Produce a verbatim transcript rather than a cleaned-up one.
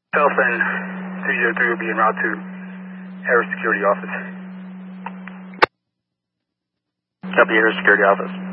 Delphin two zero three will be en route to Air Security Office. Copy, Air Security Office.